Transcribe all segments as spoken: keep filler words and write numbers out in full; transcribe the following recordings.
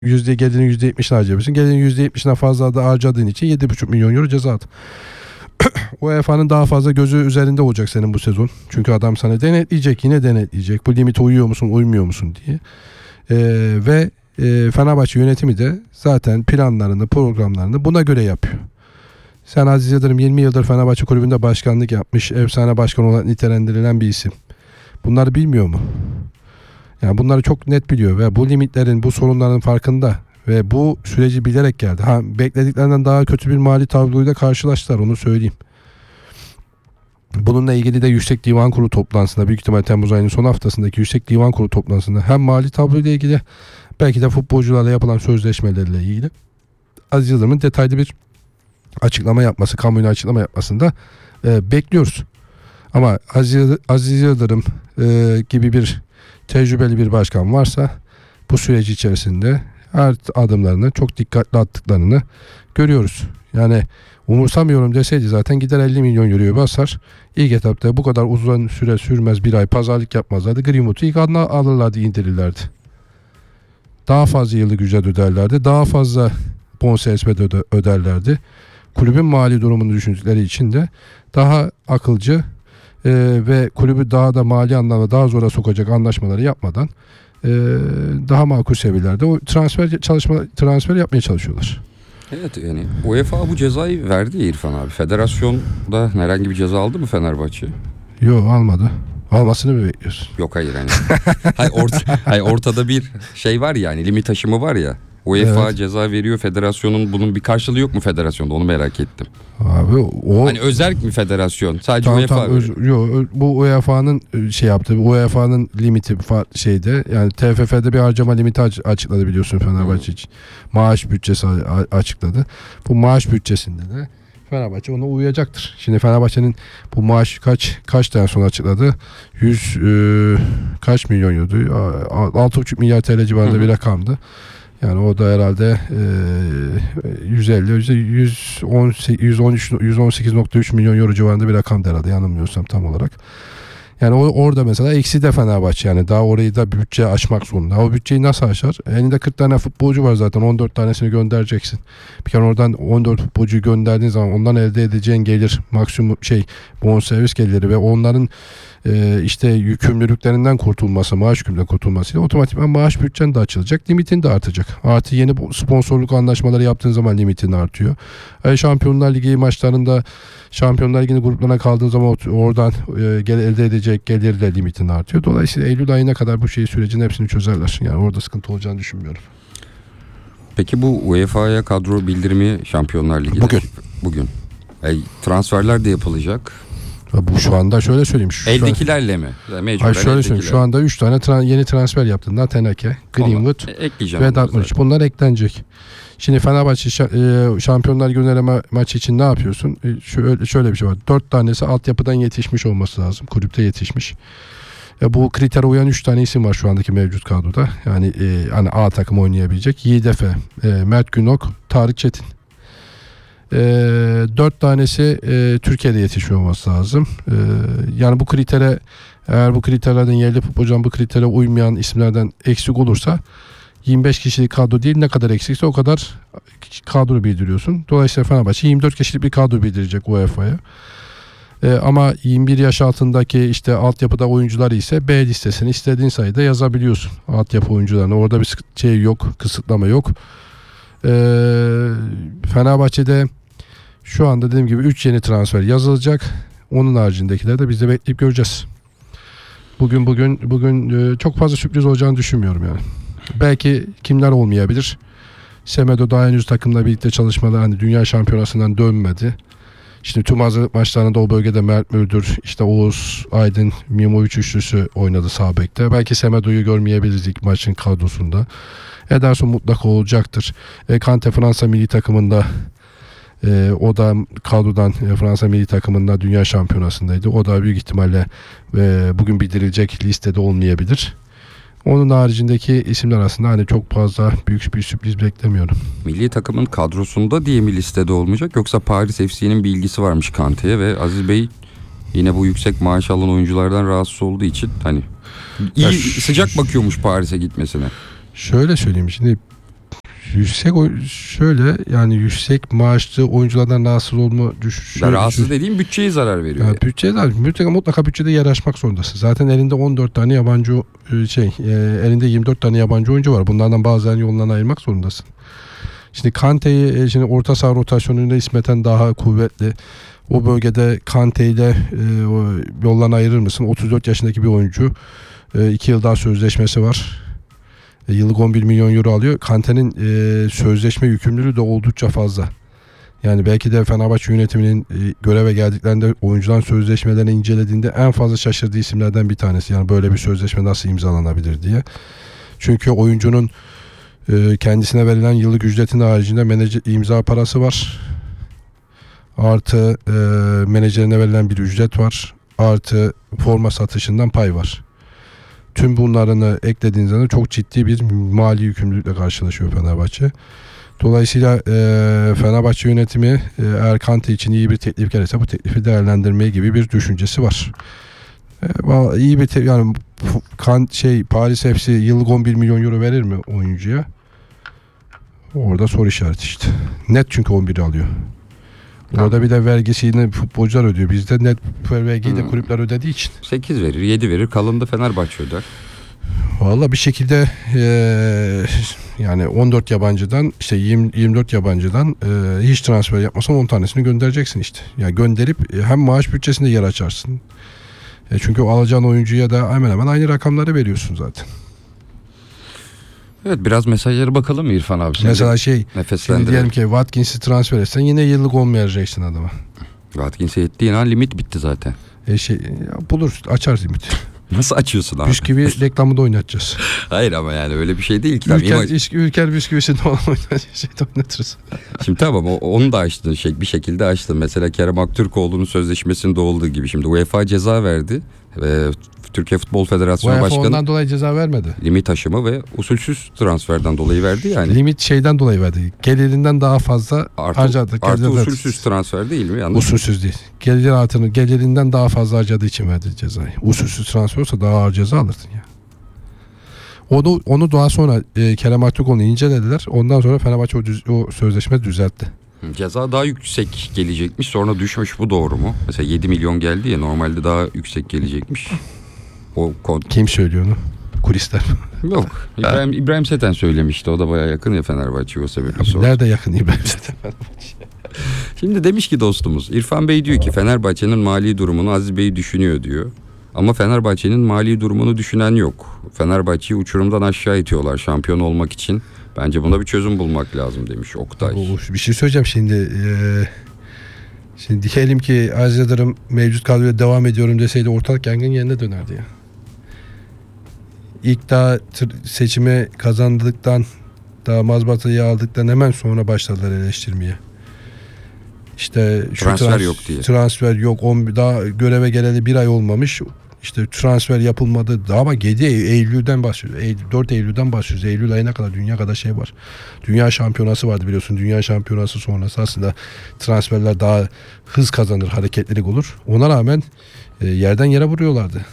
yüzde gelirinin yüzde yetmişini harcamışsın. Gelirinin yüzde yetmişinden fazla da harcadığın için yedi buçuk milyon euro ceza at. U E F A'nın daha fazla gözü üzerinde olacak senin bu sezon. Çünkü adam sana denetleyecek, yine denetleyecek. Bu limite uyuyor musun, uymuyor musun diye. Ee, ve e, Fenerbahçe yönetimi de zaten planlarını, programlarını buna göre yapıyor. Sen Aziz Yıldırım yirmi yıldır Fenerbahçe kulübünde başkanlık yapmış, efsane başkan olarak nitelendirilen bir isim. Bunları bilmiyor mu? Yani bunları çok net biliyor ve bu limitlerin, bu sorunların farkında ve bu süreci bilerek geldi. Ha, beklediklerinden daha kötü bir mali tabloyla karşılaştılar, onu söyleyeyim. Bununla ilgili de Yüksek Divan Kurulu toplantısında, büyük ihtimal Temmuz ayının son haftasındaki Yüksek Divan Kurulu toplantısında hem mali tabloyla ilgili, belki de futbolcularla yapılan sözleşmelerle ilgili Aziz Yıldırım'ın detaylı bir açıklama yapması, kamuoyuna açıklama yapmasını da e, bekliyoruz. Ama Aziz, Aziz Yıldırım e, gibi bir tecrübeli bir başkan varsa bu süreç içerisinde her adımlarını çok dikkatli attıklarını görüyoruz. Yani umursamıyorum deseydi zaten gider elli milyon euroyu basar. İlk etapta bu kadar uzun süre sürmez, bir ay pazarlık yapmazlardı. Greenwood'u ilk adına alırlardı, indirirlerdi. Daha fazla yıllık ücret öderlerdi. Daha fazla bonservis bedeli öderlerdi. Kulübün mali durumunu düşündükleri için de daha akılcı e, ve kulübü daha da mali anlamda daha zora sokacak anlaşmaları yapmadan e, daha makul seviyelerde o transfer çalışma transfer yapmaya çalışıyorlar. Evet, yani U E F A bu cezayı verdi ya İrfan abi. Federasyonda herhangi bir ceza aldı mı Fenerbahçe? Yok, almadı. Almasını mı bekliyorsun? Yok, hayır hani. hayır, orta, hayır, ortada bir şey var ya, hani limit aşımı var ya. U E F A evet. Ceza veriyor, federasyonun bunun bir karşılığı yok mu federasyonda, onu merak ettim. Abi o hani özerk mi federasyon? Sadece tam, U E F A. Tam, öz, yo, bu U E F A'nın şey yaptı. U E F A'nın limiti şeyde, yani T F F'de bir harcama limiti açıkladı biliyorsun Fenerbahçe hmm. için. Maaş bütçesi açıkladı. Bu maaş bütçesinde de Fenerbahçe ona uyacaktır. Şimdi Fenerbahçe'nin bu maaş kaç kaç tane sonra açıkladı? yüz e, kaç milyon euro? altı buçuk milyar T L civarında hmm. bir rakamdı. Yani o da herhalde e, yüz elli, yüz on, yüz on üç, yüz on sekiz nokta üç milyon euro civarında bir rakam herhalde, yanılmıyorsam tam olarak. Yani o, orada mesela eksi de Fenerbahçe, yani daha orayı da bütçe aşmak zorunda. O bütçeyi nasıl aşar? Elinde kırk tane futbolcu var zaten, on dört tanesini göndereceksin. Bir kere oradan on dört futbolcuyu gönderdiğin zaman ondan elde edeceğin gelir maksimum şey bonservis geliri ve onların e, işte yükümlülüklerinden kurtulması, maaş yükümlülüğünden kurtulmasıyla otomatikman maaş bütçen de açılacak, limitin de artacak. Artı yeni sponsorluk anlaşmaları yaptığın zaman limitin artıyor. E, Şampiyonlar Ligi maçlarında, Şampiyonlar Ligi'nin gruplarına kaldığın zaman oradan e, elde edecek gelir de limitin artıyor. Dolayısıyla Eylül ayına kadar bu şey sürecin hepsini çözerler. Yani orada sıkıntı olacağını düşünmüyorum. Peki bu U E F A'ya kadro bildirimi Şampiyonlar Ligi'de bugün bugün e, transferler de yapılacak. Bu şu anda şöyle söyleyeyim. Şu eldekilerle mi? Hayır, şöyle eldekiler. söyleyeyim. Şu anda üç tane tra- yeni transfer yaptı. Natenake, Greenwood e, ve Dartmouth. Bunlar eklenecek. Şimdi Fenerbahçe Şampiyonlar Ligi ma- maçı için ne yapıyorsun? Şöyle, şöyle bir şey var. Dört tanesi altyapıdan yetişmiş olması lazım. Kulüpte yetişmiş. E, bu kritere uyan üç tane isim var şu andaki mevcut kadroda. Yani e, hani A takım oynayabilecek. Yiğit Efe, e, Mert Günok, Tarık Çetin. E, dört tanesi e, Türkiye'de yetişiyor olması lazım. E, yani bu kritere, eğer bu kriterlerden yerli futbolcudan bu kritere uymayan isimlerden eksik olursa yirmi beş kişilik kadro değil, ne kadar eksikse o kadar kadro bildiriyorsun. Dolayısıyla Fenerbahçe yirmi dört kişilik bir kadro bildirecek U E F A'ya. Ee, ama yirmi bir yaş altındaki işte altyapıda oyuncular ise B listesini istediğin sayıda yazabiliyorsun. Altyapı oyuncularına orada bir şey yok, kısıtlama yok. Ee, Fenerbahçe'de şu anda dediğim gibi üç yeni transfer yazılacak. Onun haricindekileri de biz de bekleyip göreceğiz. Bugün bugün bugün çok fazla sürpriz olacağını düşünmüyorum yani. Belki kimler olmayabilir? Semedo daha henüz takımla birlikte çalışmalar, hani dünya şampiyonasından dönmedi. Şimdi tüm hazırlık maçlarında o bölgede Mert Müldür, işte Oğuz, Aydın, Mimovic üçlüsü oynadı sağ bekte. Belki Semedo'yu görmeyebiliriz ilk maçın kadrosunda. Ederson mutlaka olacaktır. E, Kante Fransa milli takımında, e, o da kadrodan e, Fransa milli takımında dünya şampiyonasındaydı. O da büyük ihtimalle e, bugün bildirilecek listede olmayabilir. Onun haricindeki isimler arasında hani çok fazla büyük bir sürpriz beklemiyorum. Milli takımın kadrosunda diye mi listede olmayacak, yoksa Paris F C'nin bir ilgisi varmış Kante'ye ve Aziz Bey yine bu yüksek maaş alan oyunculardan rahatsız olduğu için hani iyi, ya sıcak bakıyormuş Paris'e gitmesine. Şöyle söyleyeyim, şimdi Yüksek oy- şöyle yani yüksek maaşlı oyunculardan rahatsız olma düş. Ben şöyle rahatsız düşün- dediğim bütçeye zarar veriyor. Yani bütçeye de mutlaka, mutlaka bütçede yer açmak zorundasın. Zaten elinde on dört tane yabancı e, şey e, elinde yirmi dört tane yabancı oyuncu var. Bunlardan bazılarını yolundan ayırmak zorundasın. Şimdi Kante'yi e, şimdi orta saha rotasyonunda İsmet'ten daha kuvvetli. O bölgede Kante ile e, o yoldan ayırır mısın? otuz dört yaşındaki bir oyuncu. E, iki yıl daha sözleşmesi var. E, yıllık on bir milyon euro alıyor. Kante'nin e, sözleşme yükümlülüğü de oldukça fazla. Yani belki de Fenerbahçe yönetiminin e, göreve geldiklerinde oyuncuların sözleşmelerini incelediğinde en fazla şaşırdığı isimlerden bir tanesi. Yani böyle bir sözleşme nasıl imzalanabilir diye. Çünkü oyuncunun e, kendisine verilen yıllık ücretinin haricinde menajer imza parası var. Artı e, menajerine verilen bir ücret var. Artı forma satışından pay var. Tüm bunlarını eklediğinizde çok ciddi bir mali yükümlülükle karşılaşıyor Fenerbahçe. Dolayısıyla e, Fenerbahçe yönetimi e, eğer Kante için iyi bir teklif gelirse bu teklifi değerlendirmeye gibi bir düşüncesi var. E, vallahi iyi bir te- yani kan şey Paris F C yıllık on bir milyon euro verir mi oyuncuya? Orada soru işareti işte. Net çünkü on bir alıyor. Orada bir de vergisini futbolcular ödüyor. Bizde net vergiyi de kulüpler ödediği için. sekiz verir, yedi verir. Kalanı da Fenerbahçe öder. Valla bir şekilde eee, yani on dört yabancıdan işte yirmi, yirmi dört yabancıdan eee, hiç transfer yapmasan on tanesini göndereceksin işte. Ya yani gönderip hem maaş bütçesinde yer açarsın. E çünkü o alacağın oyuncuya da hemen hemen aynı rakamları veriyorsun zaten. Evet, biraz mesajlara bakalım mı İrfan abi? Sen Mesela şey şimdi diyelim ki Watkins'i transfer etsen yine yıllık on vereceksin adama. Watkins'e ettiğin an limit bitti zaten. E şey ya bulur açar limit. Nasıl açıyorsun abi? Bisküvi reklamında oynatacağız. Hayır ama yani öyle bir şey değil ki. Ülker, Tabii, imaj... Ülker bisküvisini şeyde oynatırız. Şimdi tamam o, onu da açtın şey, bir şekilde açtın. Mesela Kerem Aktürkoğlu'nun sözleşmesinde olduğu gibi. Şimdi UEFA ceza verdi. Ve Türkiye Futbol Federasyonu UEFA Başkanı ondan dolayı ceza vermedi. Limit aşımı ve usulsüz transferden dolayı verdi yani. Limit şeyden dolayı verdi. Gelirinden daha fazla Artı, harcadı. Artı Gelirden- usulsüz transfer değil mi? Yanlış. Usulsüz değil. Gelir artıını gelirinden daha fazla harcadığı için verdi cezayı. Usulsüz transfer olsa daha ağır ceza alırdın ya. Onu, onu daha sonra e, Kerem Aktürkoğlu'nu incelediler. Ondan sonra Fenerbahçe o, düz, o sözleşme düzeltti. Ceza daha yüksek gelecekmiş, sonra düşmüş, bu doğru mu? Mesela yedi milyon geldi ya, normalde daha yüksek gelecekmiş. O kont Kim söylüyor onu? Kulisler. Yok. İbrahim, İbrahim Seten söylemişti. O da bayağı yakın ya Fenerbahçe'ye, o sebeple sordu. Nerede yakın İbrahim Seten? Şimdi demiş ki dostumuz, İrfan Bey diyor ki Fenerbahçe'nin mali durumunu Aziz Bey düşünüyor diyor. Ama Fenerbahçe'nin mali durumunu düşünen yok. Fenerbahçe'yi uçurumdan aşağı itiyorlar şampiyon olmak için. Bence buna bir çözüm bulmak lazım demiş Oktay. O, bir şey söyleyeceğim şimdi. E, şimdi diyelim ki Aziz Yıldırım mevcut kadroya devam ediyorum deseydi ortalık yangın yerine dönerdi ya. İlk daha tır, seçime kazandıktan, daha mazbatayı aldıktan hemen sonra başladılar eleştirmeye. İşte şu Transfer trans, yok diye. Transfer yok. on, daha göreve geleli bir ay olmamış. İşte transfer yapılmadı. Daha ama yedi Eylül'den bahsediyoruz. Eylül, dört Eylül'den bahsediyoruz. Eylül ayına kadar dünya kadar şey var. Dünya şampiyonası vardı biliyorsun. Dünya şampiyonası sonrası aslında transferler daha hız kazanır, hareketlilik olur. Ona rağmen e, yerden yere vuruyorlardı.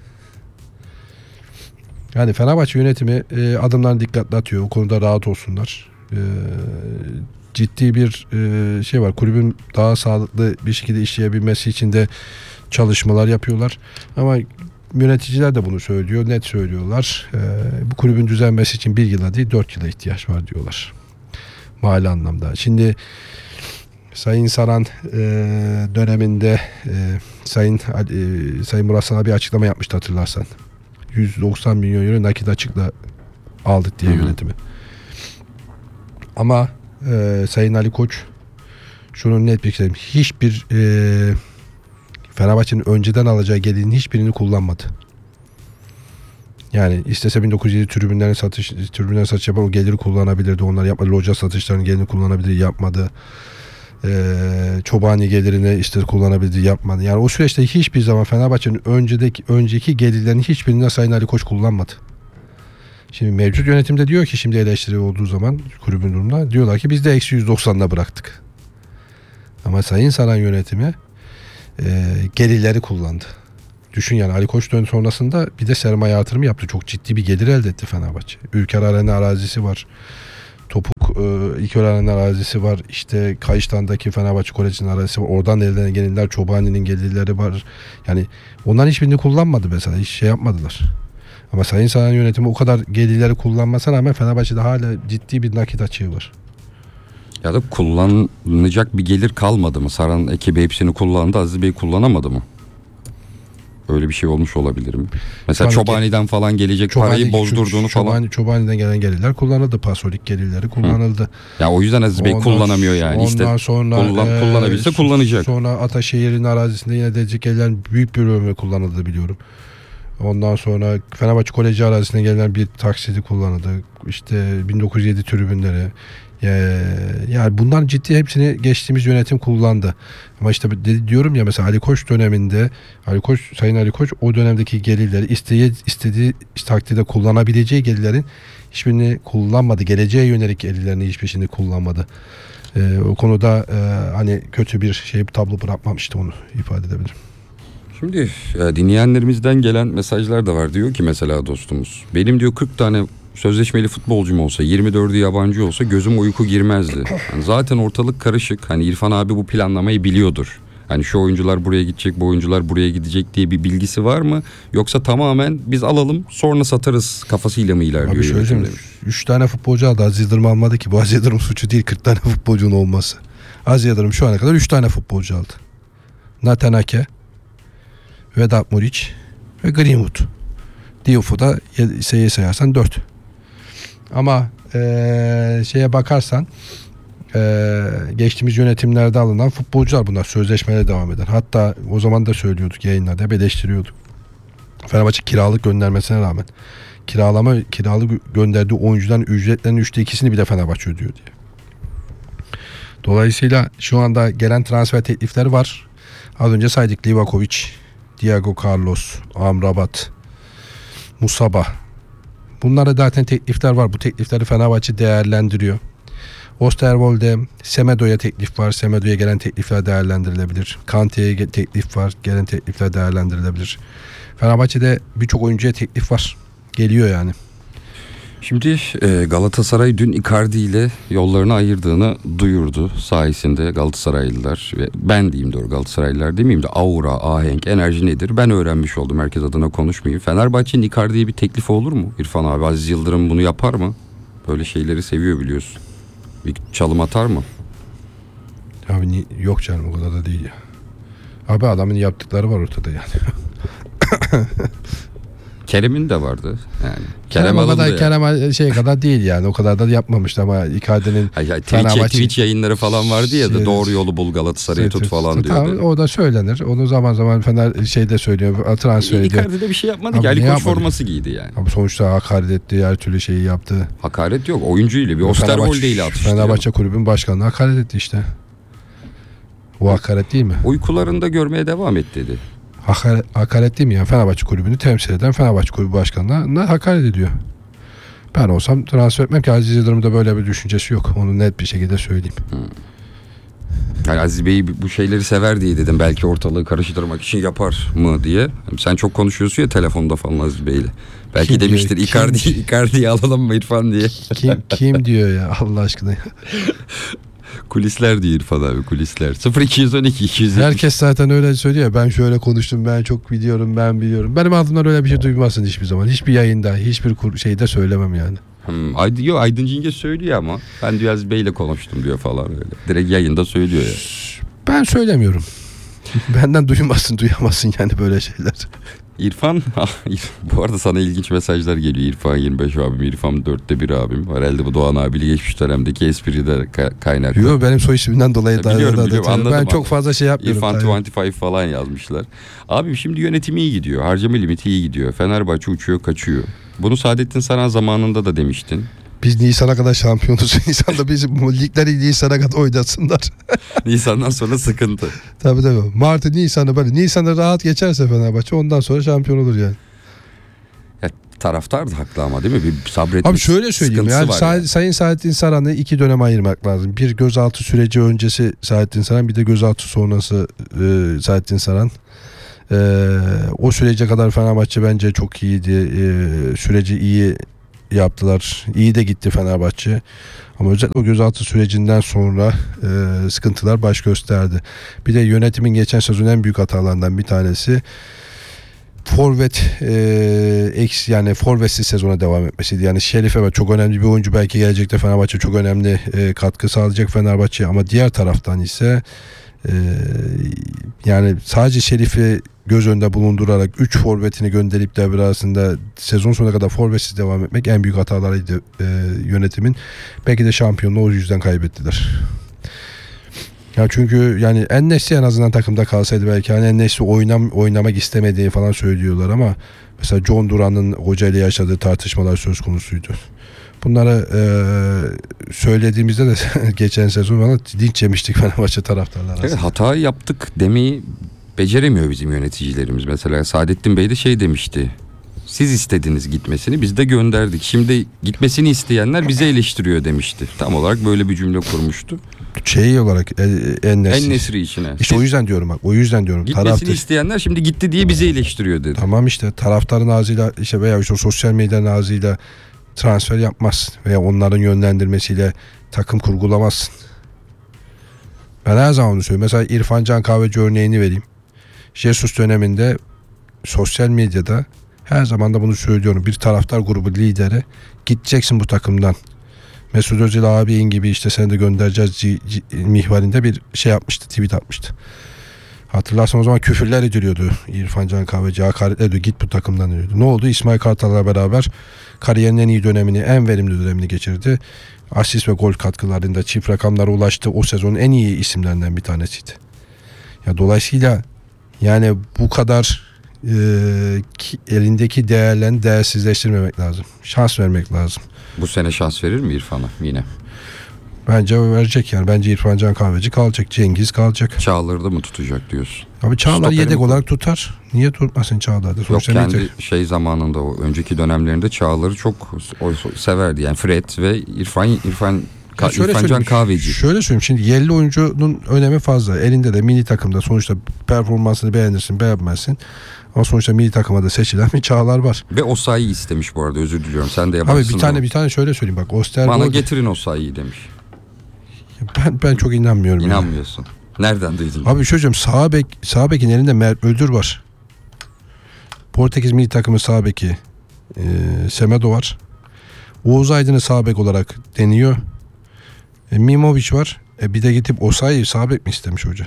Yani Fenerbahçe yönetimi e, adımlarını dikkatli atıyor. O konuda rahat olsunlar. E, ciddi bir e, şey var. Kulübün daha sağlıklı bir şekilde işleyebilmesi için de çalışmalar yapıyorlar. Ama yöneticiler de bunu söylüyor. Net söylüyorlar. E, bu kulübün düzelmesi için bir yıla değil dört yıla ihtiyaç var diyorlar. Mali anlamda. Şimdi Sayın Saran e, döneminde e, Sayın e, Sayın Murat Saran bir açıklama yapmıştı hatırlarsan. yüz doksan milyon euro nakit açıkla aldık diye, hı hı, yönetimi. Ama e, Sayın Ali Koç şunu net bir şey, hiçbir e, Fenerbahçe'nin önceden alacağı gelirin hiçbirini kullanmadı. Yani istese bin dokuz yüz yedi tribünlerin satış tribünlerin satış yapar, o geliri kullanabilirdi. Onlar yapmadı. Loca satışlarının gelirini kullanabilirdi, yapmadı. Ee, Çobani gelirini işte kullanabildi, yapmadı. Yani o süreçte hiçbir zaman Fenerbahçe'nin öncedeki önceki gelirlerin hiçbirini Sayın Ali Koç kullanmadı. Şimdi mevcut yönetimde diyor ki, şimdi eleştiri olduğu zaman kulübün durumunda diyorlar ki biz de eksi yüz doksanla bıraktık. Ama Sayın Saran yönetimi e, gelirleri kullandı. Düşün yani, Ali Koç dön sonrasında bir de sermaye yatırımı yaptı. Çok ciddi bir gelir elde etti Fenerbahçe. Ülker Arena arazisi var. Topuk e, İlkören'in arazisi var. İşte Kayıştan'daki Fenerbahçe Koleji'nin arazisi var. Oradan elde gelirler. Çobani'nin gelirleri var. Yani onların hiçbirini kullanmadı mesela. Hiç şey yapmadılar. Ama Sayın Saran yönetimi o kadar gelirleri kullanmasına rağmen Fenerbahçe'de hala ciddi bir nakit açığı var. Ya da kullanılacak bir gelir kalmadı mı? Saran ekibi hepsini kullandı. Aziz Bey kullanamadı mı? Öyle bir şey olmuş olabilir mi? Mesela Çobani- Çobani'den falan gelecek Çobani- parayı bozdurduğunu Çobani, falan. Çobani'den gelen gelirler kullanıldı. Pasolik gelirleri kullanıldı. Ya o yüzden Aziz Bey Ondan- kullanamıyor yani. Ondan İşte sonra kullan- e, kullanabilse kullanacak. Sonra Ataşehir'in arazisinde yine gelecek gelen büyük bir bölümü kullanıldı biliyorum. Ondan sonra Fenerbahçe Koleji arazisine gelen bir taksidi kullanıldı. İşte bin dokuz yüz yedi tribünleri. Ee, yani bunların ciddi hepsini geçtiğimiz yönetim kullandı. Ama işte dedi, diyorum ya mesela Ali Koç döneminde Ali Koç, Sayın Ali Koç o dönemdeki gelirleri istediği, istediği takdirde kullanabileceği gelirlerin hiçbirini kullanmadı. Geleceğe yönelik gelirlerini hiçbirini kullanmadı. Ee, o konuda e, hani kötü bir şey tablo bırakmamıştı, onu ifade edebilirim. Şimdi e, dinleyenlerimizden gelen mesajlar da var. Diyor ki mesela dostumuz, benim diyor kırk tane sözleşmeli futbolcum olsa, yirmi dördü yabancı olsa gözüm uyku girmezdi. Yani zaten ortalık karışık. Hani İrfan abi bu planlamayı biliyordur. Hani şu oyuncular buraya gidecek, bu oyuncular buraya gidecek diye bir bilgisi var mı? Yoksa tamamen biz alalım sonra satarız kafasıyla mı ilerliyor? Abi şöyle söyleyeyim, üç tane futbolcu aldı. Aziz Yıldırım almadı ki. Bu Aziz Yıldırım suçu değil, kırk tane futbolcunun olması. Aziz Yıldırım şu ana kadar üç tane futbolcu aldı. Nathan Ake, Vedat Muriç ve Greenwood. Diouf'u da sayı sayarsan dört. Ama ee, şeye bakarsan ee, geçtiğimiz yönetimlerde alınan futbolcular bunlar. Sözleşmeye devam eden. Hatta o zaman da söylüyorduk yayınlarda, hep eleştiriyorduk. Fenerbahçe kiralık göndermesine rağmen kiralama kiralık gönderdiği oyuncuların ücretlerinin üçte ikisini bile Fenerbahçe ödüyor diye. Dolayısıyla şu anda gelen transfer teklifleri var. Az önce saydık: Livakovic, Diego Carlos, Amrabat, Musaba. Bunlara zaten teklifler var. Bu teklifleri Fenerbahçe değerlendiriyor. Osterwolde, Semedo'ya teklif var. Semedo'ya gelen teklifler değerlendirilebilir. Kante'ye teklif var. Gelen teklifler değerlendirilebilir. Fenerbahçe'de birçok oyuncuya teklif var. Geliyor yani. Şimdi e, Galatasaray dün Icardi ile yollarını ayırdığını duyurdu. Sayesinde Galatasaraylılar ve ben diyeyim doğru Galatasaraylılar demeyeyim de aura, ahenk, enerji nedir? Ben öğrenmiş oldum. Herkes adına konuşmayayım. Fenerbahçe'nin Icardi'ye bir teklifi olur mu? İrfan abi, Aziz Yıldırım bunu yapar mı? Böyle şeyleri seviyor biliyorsun. Bir çalım atar mı? Abi ni- yok canım, o kadar da değil ya. Abi adamın yaptıkları var ortada yani. Kerem'in de vardı yani. Kerem, Kerem o alındı kadar ya. Kerem şey kadar değil yani. O kadar da yapmamıştı ama Icardi'nin Hayır, hayır, Twitch, Fenerbahçe- Twitch yayınları falan vardı ya da Şey- doğru yolu bul Galatasaray'ı tut falan Tamam, diyordu. o da söylenir. Onu zaman zaman Fener şeyde söylüyor. Transfer ediyor. Icardi de bir şey yapmadı Abi ki. Ali ne Koç yapmadı? forması giydi yani. Ama sonuçta hakaret etti. Her türlü şeyi yaptı. Hakaret yok. Oyuncuyla bir Osterwolde ile atıştı. Fenerbahçe kulübün başkanına hakaret etti işte. Bu hakaret değil mi? Uykularında görmeye devam et dedi. Hakaret, hakaret değil mi ya? Fenerbahçe kulübünü temsil eden Fenerbahçe kulübü başkanına hakaret ediyor. Ben olsam transfer etmem ki. Aziz Yıldırım'da böyle bir düşüncesi yok. Onu net bir şekilde söyleyeyim. Hmm. Yani Aziz Bey bu şeyleri sever diye dedim. Belki ortalığı karıştırmak için yapar mı diye. Sen çok konuşuyorsun ya telefonda falan Aziz Bey'le. Belki Kim demiştir diyor? Icardi, Kim? Icardi'yi alalım mı İrfan diye. Kim kim diyor ya Allah aşkına ya. Kulisler diyor İrfan abi, kulisler. sıfır iki on iki iki yüz yetmiş. Herkes zaten öyle söylüyor. Ben şöyle konuştum, ben çok biliyorum, ben biliyorum. Benim ağzımdan öyle bir şey duymazsın hiçbir zaman. Hiçbir yayında, hiçbir kur- şeyde söylemem yani. Hmm, Aydın, yo, Aydın Cinge söylüyor ama. Ben diyor Aziz Bey'le konuştum diyor falan öyle. Direkt yayında söylüyor ya. Ben söylemiyorum. Benden duymazsın, duyamazsın yani böyle şeyler. İrfan, bu arada sana ilginç mesajlar geliyor. İrfan yirmi beş abim, İrfan dörtte bir abim. Herhalde bu Doğan abiyle geçmiş dönemdeki espride ka- kaynaklı. Yok, benim soy ismimden dolayı Ya da, biliyorum, da, da, biliyorum, da- anladım, ben anladım. çok fazla şey yapmıyorum. İrfan tabii. yirmi beş falan yazmışlar. Abim şimdi yönetimi iyi gidiyor. Harcama limiti iyi gidiyor. Fenerbahçe uçuyor kaçıyor. Bunu Saadettin Saran zamanında da demiştin. Biz Nisan'a kadar şampiyonuz. Nisan'da bizim ligleri Nisan'a kadar oynasınlar. Nisan'dan sonra sıkıntı. Tabii tabii. Mart'ı Nisan'ı böyle. Nisan'da rahat geçerse Fenerbahçe ondan sonra şampiyon olur yani. Ya, taraftar da haklı ama değil mi? Bir sabretme Abi şöyle söyleyeyim. sıkıntısı Yani var Sa- yani. Sayın Saadettin Saran'ı iki döneme ayırmak lazım. Bir gözaltı süreci öncesi Saadettin Saran, bir de gözaltı sonrası e, Saadettin Saran. E, o sürece kadar Fenerbahçe bence çok iyiydi. E, süreci iyi yaptılar. İyi de gitti Fenerbahçe. Ama özellikle o gözaltı sürecinden sonra e, sıkıntılar baş gösterdi. Bir de yönetimin geçen sezon en büyük hatalarından bir tanesi forvet e, eks yani forvetsiz sezona devam etmesiydi. Yani Şerif evet çok önemli bir oyuncu, belki gelecekte Fenerbahçe çok önemli e, katkı sağlayacak Fenerbahçe, ama diğer taraftan ise e, yani sadece Şerif'i göz önünde bulundurarak üç forvetini gönderip devre arasında sezon sonuna kadar forvetsiz devam etmek en büyük hatalarıydı e, yönetimin. Belki de şampiyonluğu o yüzden kaybettiler. Ya çünkü yani En-Nesyri en azından takımda kalsaydı belki, hani En-Nesyri oynam oynamak istemediği falan söylüyorlar, ama mesela John Duran'ın hocayla yaşadığı tartışmalar söz konusuydu. Bunları e, söylediğimizde de geçen sezon bana linç yemiştik Fenerbahçe taraftarlar arasında. Evet, hata yaptık demeyi beceremiyor bizim yöneticilerimiz. Mesela Saadettin Bey de şey demişti. Siz istediniz gitmesini, biz de gönderdik. Şimdi gitmesini isteyenler bizi eleştiriyor demişti. Tam olarak böyle bir cümle kurmuştu. Şey olarak En-Nesyri. En-Nesyri içine. İşte Siz, o yüzden diyorum bak. O yüzden diyorum. gitmesini Taraftar, isteyenler şimdi gitti diye bizi eleştiriyor dedi. tamam işte taraftarın ağzıyla işte veya işte sosyal medyanın ağzıyla transfer yapmaz veya onların yönlendirmesiyle takım kurgulamazsın. Ben her zaman onu söylüyorum. Mesela İrfan Can Kahveci örneğini vereyim. Jesus döneminde sosyal medyada her zaman da bunu söylüyorum. Bir taraftar grubu lideri, gideceksin bu takımdan. Mesut Özil abin gibi işte seni de göndereceğiz c- c- mihvalinde bir şey yapmıştı, tweet atmıştı. Hatırlarsan o zaman küfürler ediliyordu. İrfan Can Kahveci hakaretler ediyor, git bu takımdan diyordu. Ne oldu? İsmail Kartal'la beraber kariyerinin en iyi dönemini, en verimli dönemini geçirdi. Asist ve gol katkılarında çift rakamlara ulaştı. O sezonun en iyi isimlerinden bir tanesiydi. Ya dolayısıyla yani bu kadar e, ki, elindeki değerlerini değersizleştirmemek lazım. Şans vermek lazım. Bu sene şans verir mi İrfan'a yine? Bence verecek yani. Bence İrfan Can Kahveci kalacak. Cengiz kalacak. Çağlar'da mı tutacak diyorsun? Abi Çağlar Stoperi yedek mi? olarak tutar. Niye tutmasın Çağlar'da? Yok, Sonuçta kendi bir tek- şey zamanında, o önceki dönemlerinde Çağlar'ı çok o- severdi. Yani Fred ve İrfan İrfan Ya şöyle İrfan Can söyleyeyim, Kahveci. Şöyle söyleyeyim, şimdi yerli oyuncunun önemi fazla. Elinde de milli takımda sonuçta performansını beğenirsin, beğenmezsin. Ama sonuçta milli takıma da seçilen bir Çağlar var. Ve Osayi'yi istemiş bu arada, özür diliyorum. Sen de Abi yabancısın. bir tane ama. bir tane şöyle söyleyeyim bak. Osterwolde. Bana getirin Osayi'yi demiş. Ben ben çok inanmıyorum. yani. İnanmıyorsun. Nereden duydun? Abi şöyle söyleyeyim, sağ bek sağ bekin elinde Mert Öldür var. Portekiz milli takımı sağ beki e, Semedo var. Oğuz Aydın'ı sağ bek olarak deniyor. E, Mimovic var. E, bir de gidip Osayi sağ bek mi istemiş hoca?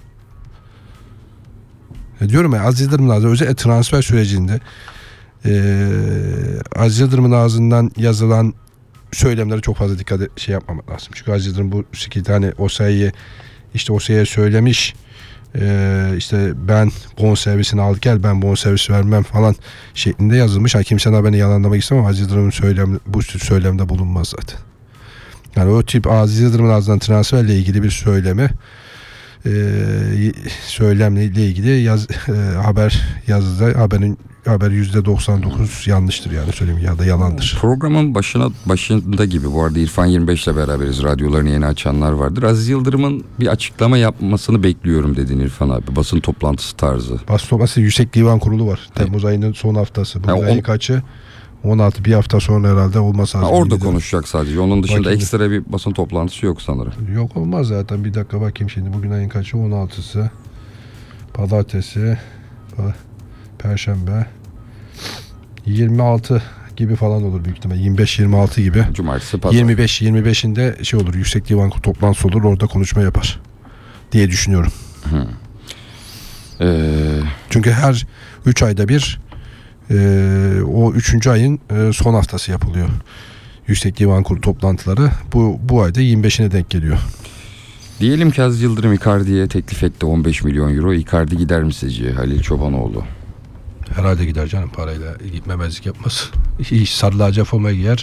E, diyorum ya, Aziz Yıldırım'ın ağzı özellikle transfer sürecinde e, Aziz Yıldırım'ın ağzından yazılan söylemlere çok fazla dikkat et, şey yapmamak lazım. Çünkü Aziz Yıldırım bu şekilde hani Osayi'ye işte Osayi'ye söylemiş. Ee, işte ben bonservisini al gel, ben bonservis vermem falan şeklinde yazılmış. Ha, kimsenin haberini yalanlamak istemem. Aziz Yıldırım'ın söylem, bu tür söylemde bulunmaz zaten. Yani o tip Aziz Yıldırım'ın ağzından transferle ilgili bir söylemi e, söylemle ilgili yaz, e, haber yazıda haberin haber yüzde doksan dokuz yanlıştır yani söyleyeyim, ya da yalandır. Programın başına başında gibi, bu arada İrfan yirmi beş ile beraberiz. Radyolarını yeni açanlar vardır. Aziz Yıldırım'ın bir açıklama yapmasını bekliyorum dedin İrfan abi. Basın toplantısı tarzı. Basın toplantısı Yüksek Divan Kurulu var. Temmuz ayının son haftası. Bugün Yani ayın on- kaçı? on altı, bir hafta sonra herhalde olmasa. Ha, orada konuşacak sadece. Onun dışında Bakayım. ekstra bir basın toplantısı yok sanırım. Yok olmaz zaten. Bir dakika bakayım şimdi. Bugün ayın kaçı? on altısı. Pazartesi. Pa- Perşembe. yirmi altı gibi falan olur büyük ihtimalle. yirmi beş yirmi altı gibi. Cumartesi, pazar. yirmi beş yirmi beşinde şey olur. Yüksek Divan Kurulu toplantısı olur. Orada konuşma yapar diye düşünüyorum. Hı. Ee, Çünkü her üç ayda bir e, o üçüncü ayın e, son haftası yapılıyor. Yüksek Divan Kurulu toplantıları. Bu bu ayda yirmi beşine denk geliyor. diyelim ki Aziz Yıldırım Icardi'ye teklif etti on beş milyon euro. Icardi gider mi sizce Halil Çobanoğlu? Herhalde gider canım, parayla gitmemezlik yapmaz. İş sarılacağı formayı giyer.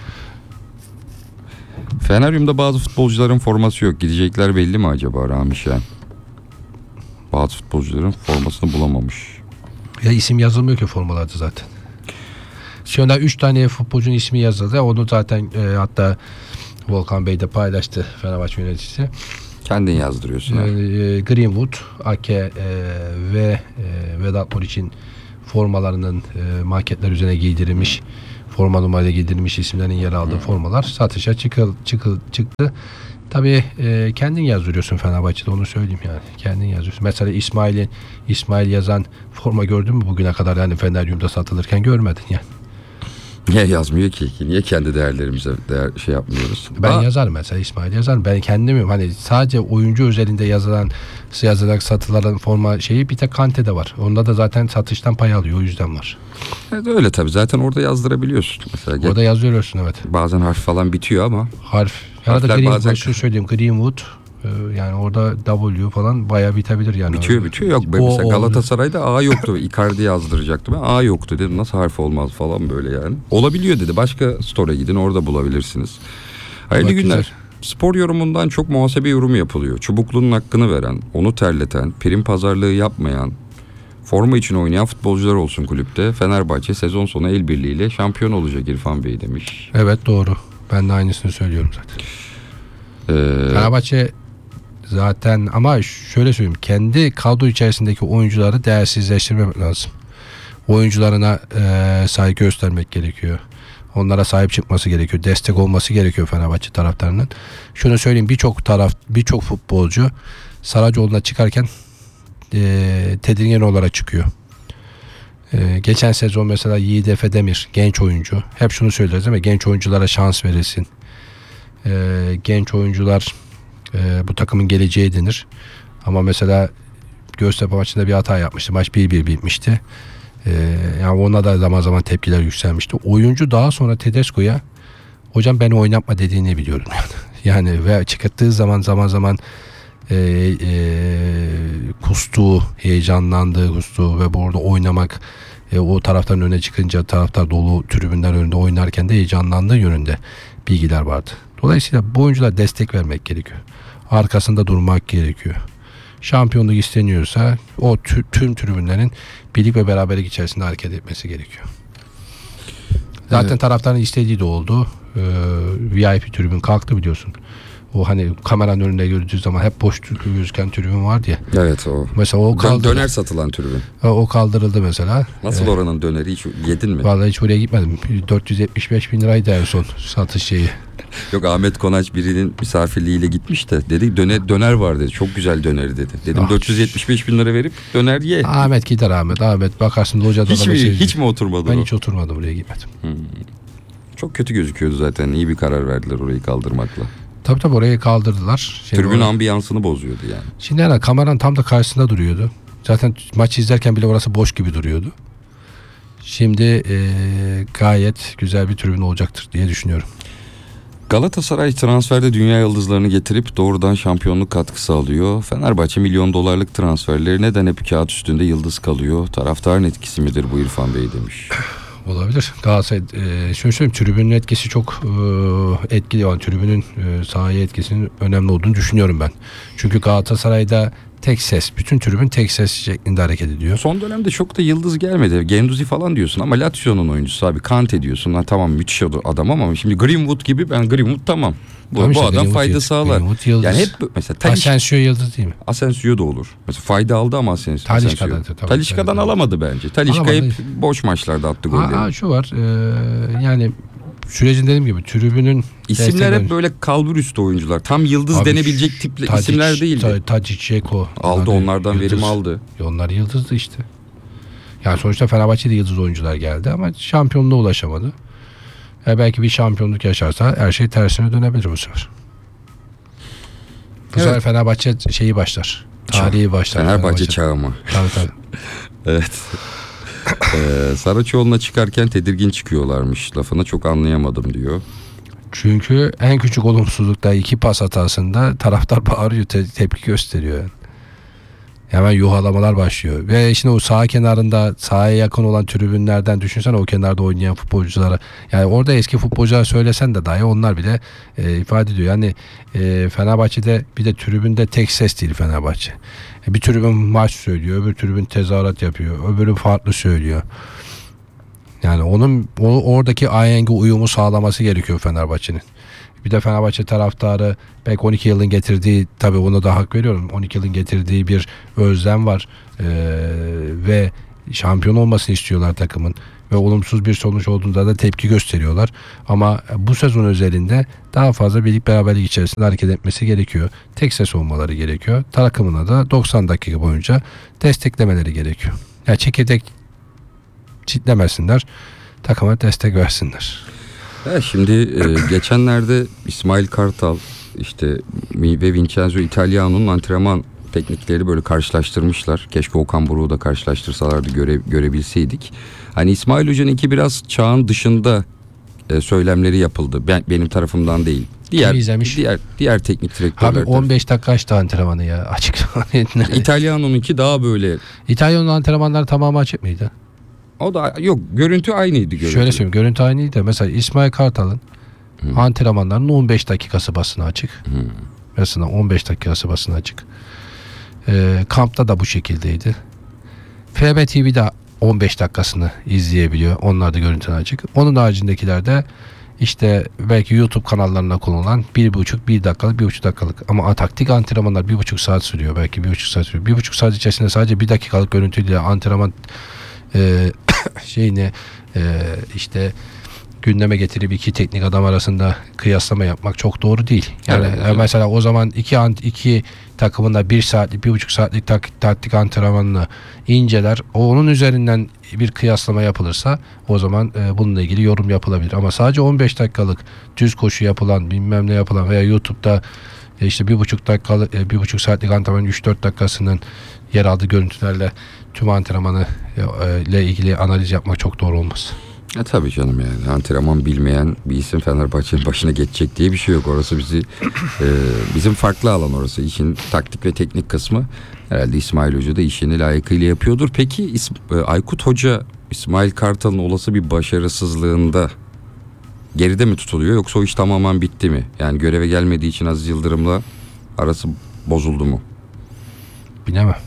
Feneryum'da bazı futbolcuların forması yok. Gidecekler belli mi acaba Rami Şen? Bazı futbolcuların formasını bulamamış. Ya isim yazılmıyor ki formalarda zaten. Şu anda üç tane futbolcunun ismi yazıldı. Onu zaten e, hatta Volkan Bey de paylaştı, Fenerbahçe yöneticisi. Kendin yazdırıyorsun. E, ha. Greenwood, Ake e, ve e, Vedat Muriç'in formalarının e, maketler üzerine giydirilmiş forma numarayla giydirilmiş isimlerin yer aldığı hmm. formalar satışa çıkıl, çıkıl, çıktı. Tabii e, kendin yazdırıyorsun Fenerbahçe'de, onu söyleyeyim yani. Kendin yazıyorsun. Mesela İsmail'in İsmail yazan forma gördün mü bugüne kadar, yani Feneryum'da satılırken görmedin yani. Niye yazmıyor ki? Niye kendi değerlerimize değer şey yapmıyoruz? Ben Aa. yazarım mesela, İsmail yazarım. Ben kendim hani sadece oyuncu özelinde yazılan, yazılarak satılan forma şeyi bir tek Kante'de var. Onda da zaten satıştan pay alıyor, o yüzden var. Evet öyle tabii. Zaten orada yazdırabiliyorsun. Mesela orada yazıyorsun evet. Bazen harf falan bitiyor ama. Harf. Ya da Greenwood, şunu söyleyeyim, Greenwood yani orada W falan bayağı bitebilir yani. Bitiyor bitiyor yok. O, mesela Galatasaray'da A yoktu. Icardi yazdıracaktı. Ben A yoktu dedim. Nasıl harf olmaz falan böyle yani. Olabiliyor dedi. Başka store'a gidin, orada bulabilirsiniz. Hayırlı Allah günler. Güzel. Spor yorumundan çok muhasebe yorumu yapılıyor. Çubuklunun hakkını veren, onu terleten, prim pazarlığı yapmayan, forma için oynayan futbolcular olsun kulüpte. Fenerbahçe sezon sonu el birliğiyle şampiyon olacak İrfan Bey demiş. Evet doğru. Ben de aynısını söylüyorum zaten. Ee, Fenerbahçe zaten, ama şöyle söyleyeyim, kendi kadro içerisindeki oyuncuları değersizleştirmemek lazım. Oyuncularına e, saygı göstermek gerekiyor. Onlara sahip çıkması gerekiyor. Destek olması gerekiyor Fenerbahçe taraftarının. Şunu söyleyeyim, birçok taraf, birçok futbolcu Saracoğlu'na çıkarken e, tedirgin olarak çıkıyor. E, geçen sezon mesela Yiğit Efe Demir, genç oyuncu. Hep şunu söyleriz değil mi? Genç oyunculara şans verilsin. E, genç oyuncular e, bu takımın geleceği denir. Ama mesela Göztepe maçında bir hata yapmıştı. Maç bir bir bitmişti. Ee, yani ona da zaman zaman tepkiler yükselmişti. Oyuncu daha sonra Tedesco'ya hocam beni oynatma dediğini biliyorum. Yani, yani ve çıkarttığı zaman zaman zaman e, e, kustuğu, heyecanlandığı, kustuğu ve burada oynamak, e, o taraftan öne çıkınca taraftar dolu tribünler önünde oynarken de heyecanlandığı yönünde bilgiler vardı. Dolayısıyla bu oyunculara destek vermek gerekiyor. Arkasında durmak gerekiyor. Şampiyonluk isteniyorsa o tü, tüm tribünlerin birlik ve beraberlik içerisinde hareket etmesi gerekiyor. Zaten evet. Taraftarın istediği de oldu. Ee, V I P tribün kalktı biliyorsun. O hani kameranın önünde gördüğü zaman hep boş gözüken tribün vardı ya. Evet o. Mesela o kaldırıldı. Döner satılan tribün. O kaldırıldı mesela. Nasıl ee, oranın döneri hiç yedin mi? Vallahi hiç oraya gitmedim. dört yüz yetmiş beş bin liraydı en son satış şeyi. Yok, Ahmet Konaç birinin misafirliğiyle gitmiş de dedi döner, döner var dedi. Çok güzel döneri dedi. Dedim ah. dört yüz yetmiş beş bin lira verip döner ye. Ahmet gider Ahmet. Ahmet bakarsın hocada hiç da mi, hiç mi oturmadın? Ben o? hiç oturmadım, oraya gitmedim. Hmm. Çok kötü gözüküyordu zaten. İyi bir karar verdiler orayı kaldırmakla. Tabii tabii orayı kaldırdılar. Şimdi tribün oraya... ambiyansını bozuyordu yani. Şimdi yani kameranın tam da karşısında duruyordu. Zaten maçı izlerken bile orası boş gibi duruyordu. Şimdi e, gayet güzel bir tribün olacaktır diye düşünüyorum. Galatasaray transferde dünya yıldızlarını getirip doğrudan şampiyonluk katkısı alıyor. Fenerbahçe milyon dolarlık transferleri neden hep kağıt üstünde yıldız kalıyor? Taraftarın etkisi midir bu İrfan Bey demiş. Olabilir. Galatasaray, e, şöyle söyleyeyim, tribünün etkisi çok e, etkili. Yani tribünün e, sahaya etkisinin önemli olduğunu düşünüyorum ben. Çünkü Galatasaray'da tek ses, bütün tribün tek ses şeklinde hareket ediyor. Son dönemde çok da yıldız gelmedi. Genduzi falan diyorsun ama Lazio'nun oyuncusu abi. Kante diyorsun. Ha, tamam müthiş adam ama şimdi Greenwood gibi, ben Greenwood tamam. Bu, tamam işte, bu adam fayda sağlar. Yani hep mesela Taliş, Asensio yıldız değil mi? Asensio da olur. Mesela fayda aldı ama Asensio. Talişka'dan, Talişka'dan alamadı bence. Talişka hep boş maçlarda attı golleri. Aa, şu var. E, yani sürecin dediğim gibi tribünün İsimler hep böyle kalbur üstü oyuncular. Tam yıldız abi, denebilecek tipli Tadic, isimler değildi. Tadic, Ceko. Aldı, onlardan yıldız, verim aldı. Onlar yıldızdı işte. Yani sonuçta Fenerbahçe'de yıldız oyuncular geldi ama şampiyonluğa ulaşamadı. E belki bir şampiyonluk yaşarsa her şey tersine dönebilir bu sefer. Bu evet. sefer Fenerbahçe şeyi başlar. Tarihi başlar. Fenerbahçe, Fenerbahçe çağı mı? Tabii tabii. Evet. ee, Saraçoğlu'na çıkarken tedirgin çıkıyorlarmış. Lafını çok anlayamadım diyor. Çünkü en küçük olumsuzlukta iki pas hatasında taraftar bağırıyor, te- tepki gösteriyor. Yani. Hemen yuhalamalar başlıyor. Ve şimdi o sağ kenarında, sahaya yakın olan tribünlerden düşünsene, o kenarda oynayan futbolculara. Yani orada eski futbolcular söylesen de dahi onlar bile e, ifade ediyor. Yani e, Fenerbahçe'de bir de tribünde tek ses değil Fenerbahçe. E, bir tribün maç söylüyor, öbür tribün tezahürat yapıyor, öbürü farklı söylüyor. Yani onun o, oradaki ahengi uyumu sağlaması gerekiyor Fenerbahçe'nin. Bir de Fenerbahçe taraftarı belki on iki yılın getirdiği, tabii ona da hak veriyorum, on iki yılın getirdiği bir özlem var ee, ve Şampiyon olmasını istiyorlar takımın. Ve olumsuz bir sonuç olduğunda da tepki gösteriyorlar. Ama bu sezon özelinde daha fazla birlik beraberlik içerisinde hareket etmesi gerekiyor. Tek ses olmaları gerekiyor. Takımına da doksan dakika boyunca desteklemeleri gerekiyor. Yani çekirdek çitlemesinler. Takıma destek versinler. Ya şimdi e, geçenlerde İsmail Kartal işte ve Vincenzo Italiano'nun antrenman teknikleri böyle karşılaştırmışlar. Keşke Okan Buruk'u da karşılaştırsalardı göre, görebilseydik. Hani İsmail Hoca'nınki biraz çağın dışında e, söylemleri yapıldı. Ben, benim tarafımdan değil. Diğer diğer diğer teknik direktörler. Abi on beş dakika açtı antrenmanı ya. Açık. İtalyanonunki daha böyle. İtalyan'ın antrenmanları tamamı açık mıydı? O da yok, görüntü aynıydı görüntü. Şöyle söyleyeyim, görüntü aynıydı. Mesela İsmail Kartal'ın hmm. antrenmanlarının on beş dakikası basına açık. Hmm. Mesela on beş dakikası basına açık. Ee, kampta da bu şekildeydi. F B T V'de on beş dakikasını izleyebiliyor. Onlar da görüntüler açık. Onun haricindekilerde işte belki YouTube kanallarına kullanılan bir buçuk, bir dakikalık, bir buçuk dakikalık. Ama taktik antrenmanlar bir buçuk saat sürüyor. Belki bir buçuk saat sürüyor. Bir buçuk saat içerisinde sadece bir dakikalık görüntüyle antrenman e, şeyini e, işte gündeme getirip iki teknik adam arasında kıyaslama yapmak çok doğru değil. Yani evet, evet. Mesela o zaman iki iki takımın da bir saatlik, bir buçuk saatlik taktik, taktik antrenmanını inceler. Onun üzerinden bir kıyaslama yapılırsa o zaman e, bununla ilgili yorum yapılabilir. Ama sadece on beş dakikalık düz koşu yapılan, bilmem ne yapılan veya YouTube'da e, işte bir buçuk dakikalık, e, bir buçuk saatlik antrenmanın üç dört dakikasının yer aldığı görüntülerle tüm antrenmanı e, ile ilgili analiz yapmak çok doğru olmaz. E tabii canım, yani antrenman bilmeyen bir isim Fenerbahçe'nin başına geçecek diye bir şey yok. Orası bizi e, bizim farklı alan orası. İşin taktik ve teknik kısmı herhalde İsmail Hoca da işini layıkıyla yapıyordur. Peki İsm- e, Aykut Hoca İsmail Kartal'ın olası bir başarısızlığında geride mi tutuluyor, yoksa o iş tamamen bitti mi? Yani göreve gelmediği için Aziz Yıldırım'la arası bozuldu mu? Bilemem.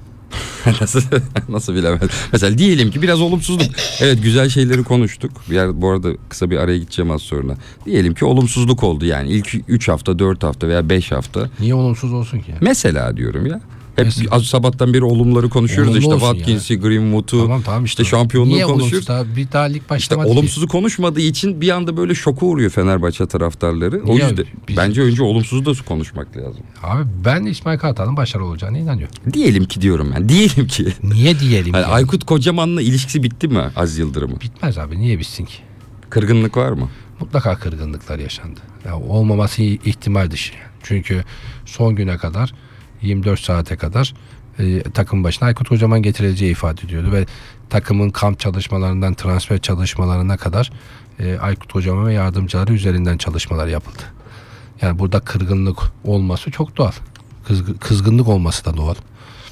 nasıl nasıl bilemez. Mesela diyelim ki biraz olumsuzluk. Evet, güzel şeyleri konuştuk. Bir yer, bu arada kısa bir araya gideceğim az sonra. Diyelim ki olumsuzluk oldu yani. İlk üç hafta, dört hafta veya beş hafta. Niye olumsuz olsun ki? Mesela diyorum ya. Hep az sabahtan beri olumları konuşuyoruz. Olumlu işte Watkins'i, Greenwood'u, tamam, tamam işte. işte şampiyonluğu Niye konuşuyoruz. Olumsuz? Bir daha lig başlamadı işte olumsuzu konuşmadığı için bir anda böyle şoka uğruyor Fenerbahçe taraftarları. Niye? O yüzden Biz... bence önce olumsuzu da konuşmak lazım. Abi ben İsmail Kartal'ın başarılı olacağına inanıyorum. Diyelim ki diyorum ben. Diyelim ki. Niye diyelim? Yani yani? Aykut Kocaman'la ilişkisi bitti mi Aziz Yıldırım'ın? Bitmez abi. Niye bitsin ki? Kırgınlık var mı? Mutlaka kırgınlıklar yaşandı. Yani olmaması ihtimal dışı. Çünkü son güne kadar yirmi dört saate kadar e, takım başına Aykut Kocaman getirileceği ifade ediyordu ve takımın kamp çalışmalarından transfer çalışmalarına kadar e, Aykut Kocaman ve yardımcıları üzerinden çalışmalar yapıldı. Yani burada kırgınlık olması çok doğal. Kızgın, kızgınlık olması da doğal.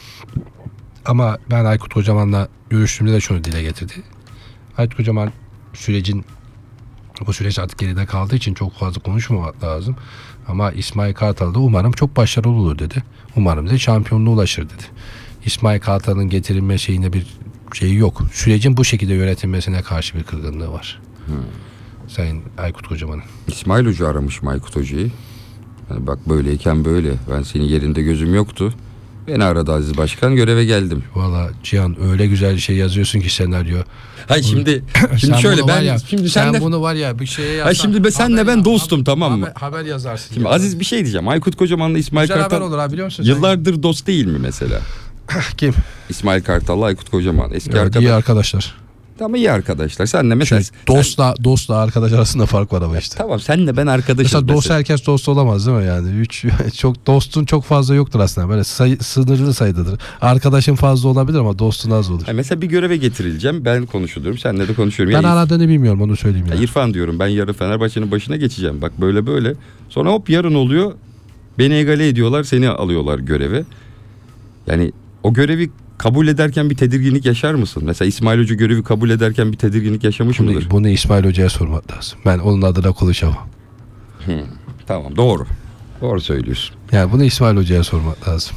Ama ben Aykut Kocaman'la görüştüğümde de şunu dile getirdi. Aykut Kocaman sürecin bu süreç artık geride kaldığı için çok fazla konuşmamak lazım. Ama İsmail Kartal da umarım çok başarılı olur dedi. Umarım da şampiyonluğa ulaşır dedi. İsmail Kartal'ın getirilme şeyine bir şeyi yok. Sürecin bu şekilde yönetilmesine karşı bir kırgınlığı var. Hmm. Sayın Aykut Kocaman'ın. İsmail Hoca aramış mı Aykut Hoca'yı? Yani bak böyleyken böyle. Ben senin yerinde gözüm yoktu. Beni aradı Aziz Başkan, göreve geldim. Valla Cihan öyle güzel şey yazıyorsun ki senaryo. Hayır şimdi şimdi şöyle ben ya, şimdi sen senle, bunu var ya bir şeye yazsan. Hayır şimdi ben senle ben dostum haber, tamam mı? Haber, haber yazarsın. Şimdi ya. Aziz bir şey diyeceğim. Aykut Kocaman'la İsmail güzel Kartal haber olur abi, biliyor musun? yıllardır sen? Dost değil mi mesela? Kim? İsmail Kartal'la Aykut Kocaman eski evet, arkadaş. İyi arkadaşlar. Tamam, iyi arkadaşlar. Senle mesela Çünkü dostla sen... dostla arkadaş arasında fark var ama işte. Tamam, senle ben arkadaşım. Mesela dost mesela. Herkes dost olamaz değil mi yani? Üç çok dostun çok fazla yoktur aslında. Böyle sayı, sınırlı sayıdadır. Arkadaşın fazla olabilir ama dostun az olur. Yani mesela bir göreve getirileceğim. Ben konuşuluyorum. Senle de konuşuyorum. Ben yani, aradığını bilmiyorum, onu söyleyeyim ya. ya. İrfan diyorum, ben yarın Fenerbahçe'nin başına geçeceğim. Bak böyle böyle. Sonra hop yarın oluyor. Beni egale ediyorlar. Seni alıyorlar göreve. Yani o görevi kabul ederken bir tedirginlik yaşar mısın? Mesela İsmail Hoca görevi kabul ederken bir tedirginlik yaşamış bunu, mıdır? Bunu İsmail Hoca'ya sormak lazım. Ben onun adına konuşamam. Hmm, tamam, doğru. Doğru söylüyorsun. Yani bunu İsmail Hoca'ya sormak lazım.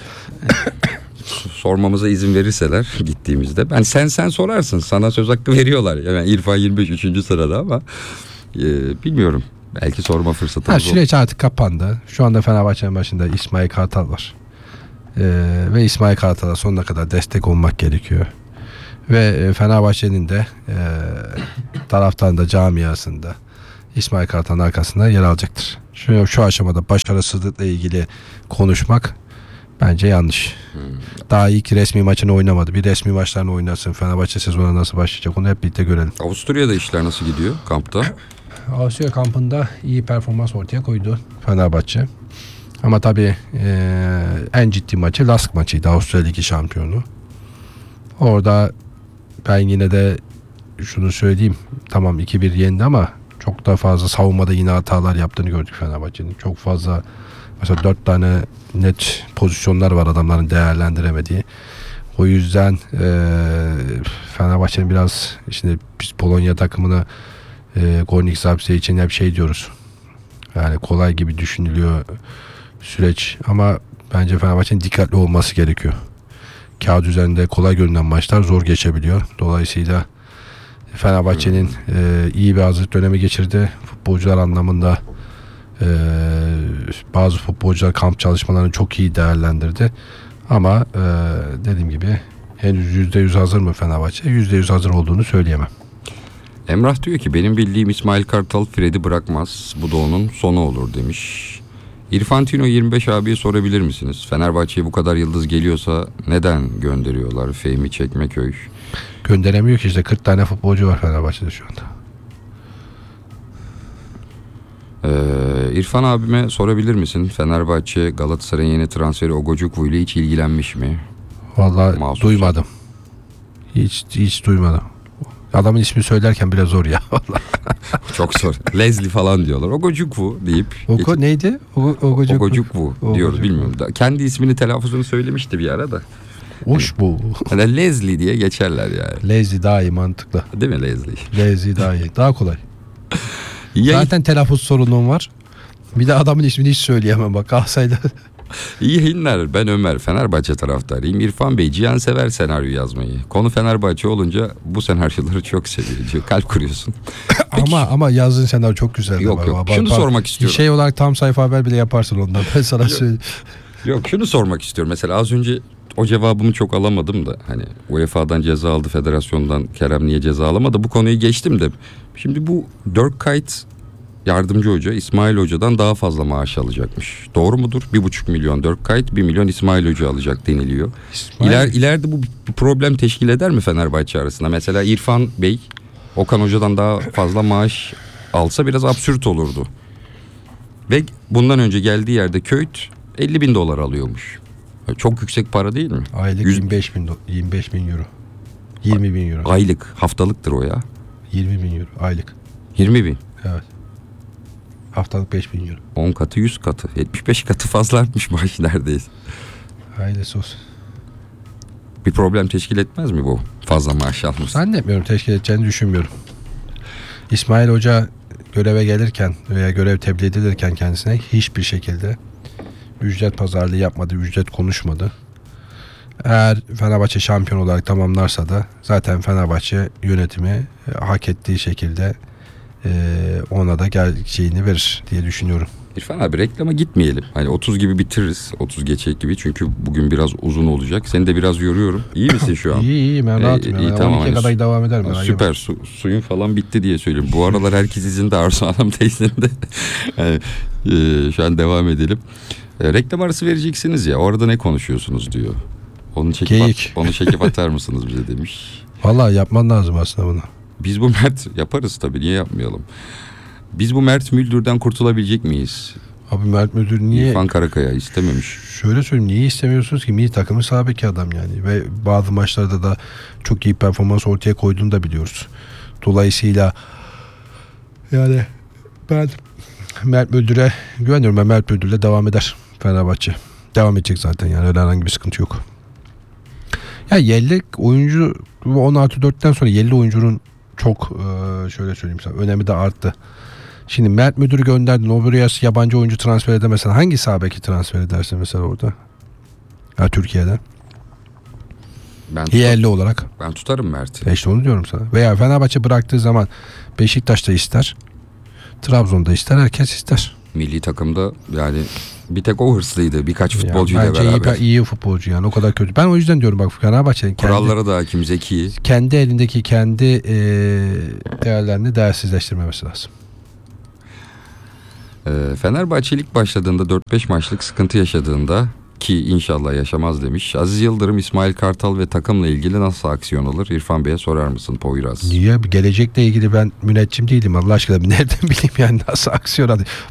Sormamıza izin verirseler gittiğimizde. Ben sen sen sorarsın. Sana söz hakkı veriyorlar. Yani İrfan yirmi beş üçüncü sırada ama e, bilmiyorum. Belki sorma fırsatı. Süreç artık kapandı. Şu anda Fenerbahçe'nin başında İsmail Kartal var. Ee, ve İsmail Kartal'a sonuna kadar destek olmak gerekiyor. Ve Fenerbahçe'nin de e, taraftan da camiasında İsmail Kartal'ın arkasında yer alacaktır. Şu, şu aşamada başarısızlıkla ilgili konuşmak bence yanlış. Hmm. Daha ilk resmi maçını oynamadı. Bir resmi maçlarını oynasın. Fenerbahçe sezona nasıl başlayacak onu hep birlikte görelim. Avusturya'da işler nasıl gidiyor kampta? Avusturya kampında iyi performans ortaya koydu Fenerbahçe. Ama tabii e, en ciddi maçı Lask maçıydı. Avusturya Ligi şampiyonu. Orada ben yine de şunu söyleyeyim. Tamam iki bir yendi ama çok daha fazla savunmada yine hatalar yaptığını gördük Fenerbahçe'nin. Çok fazla mesela dört tane net pozisyonlar var adamların değerlendiremediği. O yüzden e, Fenerbahçe'nin biraz şimdi biz Polonya takımına e, Gornik Zabrze için hep şey diyoruz. Yani kolay gibi düşünülüyor süreç ama bence Fenerbahçe'nin dikkatli olması gerekiyor. Kağıt üzerinde kolay görünen maçlar zor geçebiliyor. Dolayısıyla Fenerbahçe'nin e, iyi bir hazırlık dönemi geçirdi. Futbolcular anlamında e, bazı futbolcular kamp çalışmalarını çok iyi değerlendirdi. Ama e, dediğim gibi henüz yüzde yüz hazır mı Fenerbahçe? yüzde yüz hazır olduğunu söyleyemem. Emrah diyor ki benim bildiğim İsmail Kartal Fred'i bırakmaz. Bu da onun sonu olur demiş. İrfan Tino yirmi beş abiye sorabilir misiniz? Fenerbahçe'ye bu kadar yıldız geliyorsa neden gönderiyorlar? Fehmi Çekmeköy. Gönderemiyor ki işte kırk tane futbolcu var Fenerbahçe'de şu anda. Ee, İrfan abime sorabilir misin? Fenerbahçe Galatasaray'ın yeni transferi Ogojukwu ile hiç ilgilenmiş mi? Vallahi Mahsus duymadım. Hiç hiç duymadım. Adamın ismi söylerken bile zor ya. Çok zor. Leslie falan diyorlar. Ogojukwu deyip. Oko neydi? Ogojukwu. Ogojukwu diyoruz bilmiyorum. Da, kendi ismini telaffuzunu söylemişti bir ara da. Hoş bu. Hani Leslie diye geçerler yani. Leslie daha iyi mantıklı. Değil mi Leslie? Leslie daha iyi. Daha kolay. Ya, zaten telaffuz sorunum var. Bir de adamın ismini hiç söyleyemem bak. Galatasaray'da. İyi yayınlar. Ben Ömer. Fenerbahçe taraftarıyım. İrfan Bey Cihan sever senaryo yazmayı. Konu Fenerbahçe olunca bu senaryoları çok seviyor diyor. Kalp kuruyorsun. ama ama yazdığın senaryo çok güzel. Yok yok. Bak, şunu bak, sormak istiyorum. Şey olarak tam sayfa haber bile yaparsın ondan. Ben sana söyleyeyim. Yok şunu sormak istiyorum. Mesela az önce o cevabımı çok alamadım da. Hani U E F A'dan ceza aldı. Federasyondan Kerem niye ceza alamadı? Bu konuyu geçtim de. Şimdi bu Dirk Kuyt yardımcı hoca İsmail Hoca'dan daha fazla maaş alacakmış. Doğru mudur? Bir buçuk milyon Dirk Kuyt, bir milyon İsmail Hoca alacak deniliyor. İler, ileride bu bir problem teşkil eder mi Fenerbahçe arasında? Mesela İrfan Bey Okan Hoca'dan daha fazla maaş alsa biraz absürt olurdu. Ve bundan önce geldiği yerde Kuyt elli bin dolar alıyormuş. Çok yüksek para değil mi? Aylık Yüz... yirmi beş bin, yirmi beş bin euro. yirmi bin euro. Aylık, haftalıktır o ya. yirmi bin euro aylık. yirmi bin. Evet. Haftalık beş bin euro. on katı yüz katı. yetmiş beş katı fazla artmış maaş neredeyse. Hayırlısı olsun. Bir problem teşkil etmez mi bu fazla maaş alması? Zannetmiyorum, teşkil edeceğini düşünmüyorum. İsmail Hoca göreve gelirken veya görev tebliğ edilirken kendisine hiçbir şekilde ücret pazarlığı yapmadı, ücret konuşmadı. Eğer Fenerbahçe şampiyon olarak tamamlarsa da zaten Fenerbahçe yönetimi hak ettiği şekilde ona da geleceğini verir diye düşünüyorum. İrfan abi reklama gitmeyelim. Hani otuz gibi bitiririz. otuz geçe gibi çünkü bugün biraz uzun olacak. Seni de biraz yoruyorum. İyi misin şu an? İyi iyi ben rahatım. Ee, iyi, tamam, on ikiye kadar devam ederim. Ha, süper su, suyun falan bitti diye söyleyeyim. Bu aralar herkes izinde Arzu Hanım teyzinde. Yani, e, şu an devam edelim. E, reklam arası vereceksiniz ya. Orada ne konuşuyorsunuz diyor. Onu çekip, at, onu çekip atar mısınız bize demiş. Vallahi yapman lazım aslında bunu. Biz bu Mert yaparız tabii, niye yapmayalım? Biz bu Mert Müldür'den kurtulabilecek miyiz? Abi Mert Müldür niye? İrfan Karakaya istememiş. Şöyle söyleyeyim, niye istemiyorsunuz ki? Milli takımın sağ beki adam yani. Ve bazı maçlarda da çok iyi performans ortaya koyduğunu da biliyoruz. Dolayısıyla yani ben Mert Müldür'e güveniyorum. Ben Mert Müldür'le devam eder Fenerbahçe. Devam edecek zaten yani, öyle herhangi bir sıkıntı yok. Ya yerli oyuncu on artı dörtten sonra yerli oyuncunun çok şöyle söyleyeyim sana önemi de arttı. Şimdi Mert Müldür'ü gönderdin, o buraya yabancı oyuncu transfer edemezsen hangi sağ beki transfer edersin mesela orada? Ya Türkiye'de. Ben yerli olarak. Ben tutarım Mert'i. E işte onu diyorum sana. Veya Fenerbahçe bıraktığı zaman Beşiktaş'ta ister, Trabzon'da ister, herkes ister. Milli takımda yani Bir tek o hırslıydı birkaç futbolcuyla yani bence beraber. iyi, iyi futbolcu yani o kadar kötü. Ben o yüzden diyorum bak Fenerbahçe'nin kendi, Kurallara da hakim, zeki. kendi elindeki kendi e, değerlerini değersizleştirmemesi lazım. Ee, Fenerbahçe lig başladığında dört beş maçlık sıkıntı yaşadığında, ki inşallah yaşamaz demiş. Aziz Yıldırım, İsmail Kartal ve takımla ilgili nasıl aksiyon alır? İrfan Bey'e sorar mısın Poyraz? Niye? Gelecekle ilgili ben müneccim değilim Allah aşkına. Nereden bileyim yani nasıl aksiyon alıyor?